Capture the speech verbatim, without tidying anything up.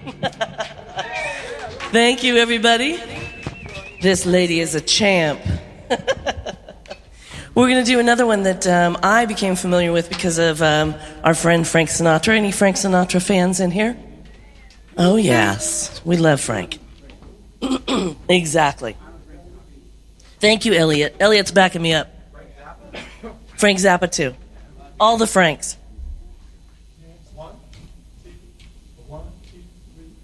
Thank you, everybody. This lady is a champ. We're going to do another one that um, I became familiar with because of um, our friend Frank Sinatra. Any Frank Sinatra fans in here? Oh, yes. We love Frank. Exactly. Thank you, Elliot. Elliot's backing me up. Frank Zappa, too. All the Franks.